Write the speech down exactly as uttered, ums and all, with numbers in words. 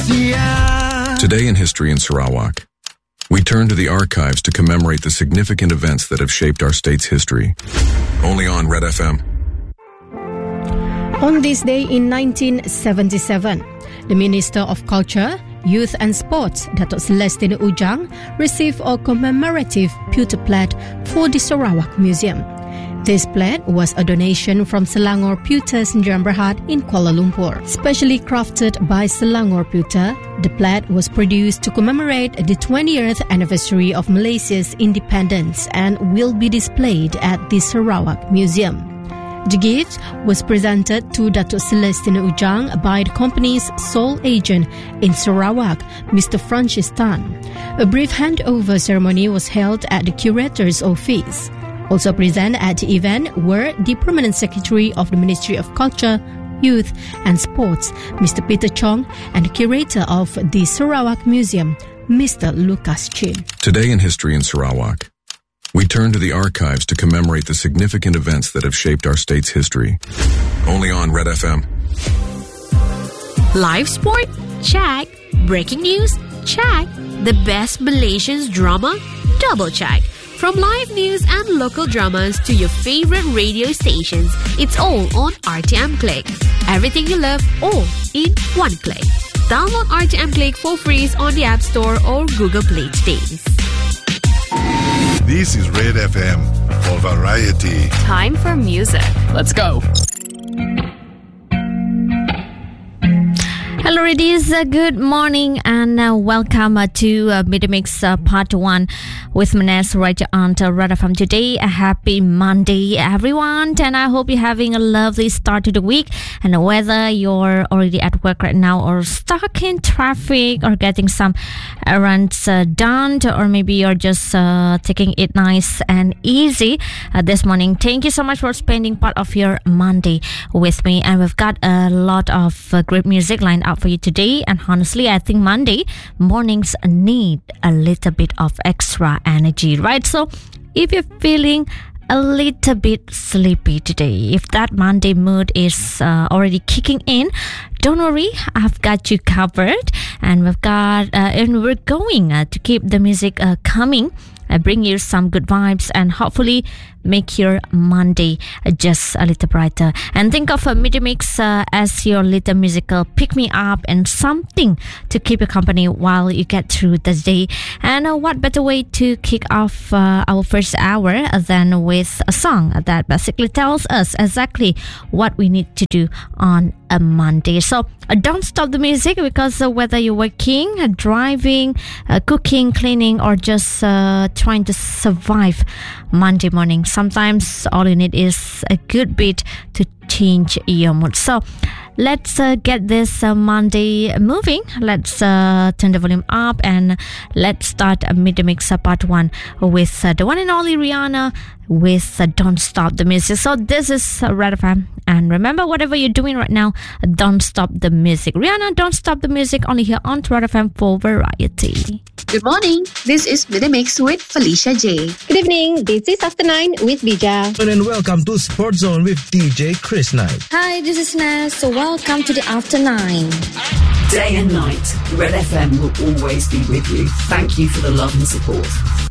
Today in History in Sarawak, we turn to the archives to commemorate the significant events that have shaped our state's history. Only on Red F M. On this day in nineteen seventy-seven, the Minister of Culture, Youth and Sports, Datuk Celestine Ujang, received a commemorative pewter plate for the Sarawak Museum. This plate was a donation from Selangor Pewter Sdn Bhd in Kuala Lumpur. Specially crafted by Selangor Pewter, the plate was produced to commemorate the twentieth anniversary of Malaysia's independence and will be displayed at the Sarawak Museum. The gift was presented to Datuk Celestine Ujang by the company's sole agent in Sarawak, Mister Francis Tan. A brief handover ceremony was held at the curator's office. Also present at the event were the Permanent Secretary of the Ministry of Culture, Youth and Sports, Mister Peter Chong, and the Curator of the Sarawak Museum, Mister Lucas Chin. Today in History in Sarawak, we turn to the archives to commemorate the significant events that have shaped our state's history. Only on Red F M. Live sport? Check. Breaking news? Check. The best Malaysian drama? Double check. From live news and local dramas to your favorite radio stations, it's all on R T M Click. Everything you love, all in one click. Download R T M Click for free on the App Store or Google Play today. This is Red F M for variety. Time for music. Let's go. Hello, ladies. Uh, good morning and uh, welcome uh, to uh, Midday Mix uh, Part one with Manes right on uh, Red F M today. A happy Monday, everyone. And I hope you're having a lovely start to the week. And whether you're already at work right now or stuck in traffic or getting some errands uh, done, or maybe you're just uh, taking it nice and easy uh, this morning. Thank you so much for spending part of your Monday with me. And we've got a lot of uh, great music lined up for you today, and honestly I think Monday mornings need a little bit of extra energy, right? So if you're feeling a little bit sleepy today, if that Monday mood is uh, already kicking in, don't worry, I've got you covered, and we've got uh, and we're going uh, to keep the music uh, coming. I bring you some good vibes and hopefully make your Monday just a little brighter. And think of a Midday Mix uh, as your little musical pick-me-up and something to keep you company while you get through the day. And uh, what better way to kick off uh, our first hour than with a song that basically tells us exactly what we need to do on a Monday. So uh, don't stop the music, because uh, whether you're working, uh, driving, uh, cooking, cleaning, or just uh, trying to survive Monday morning, sometimes all you need is a good beat to change your mood. So let's uh, get this uh, Monday moving. Let's uh, turn the volume up and let's start a Midday Mix uh, Part one with uh, the one and only Rihanna with uh, Don't Stop the Music. So this is uh, Red F M, and remember, whatever you're doing right now, don't stop the music. Rihanna, Don't Stop the Music, only here on Red F M for variety. Good morning. This is Midday Mix with Felicia J. Good evening. This is After Nine with Bija. And welcome to Sports Zone with D J Chris Knight. Hi, this is Naz. So welcome to the After Nine. Day and night, Red F M will always be with you. Thank you for the love and support.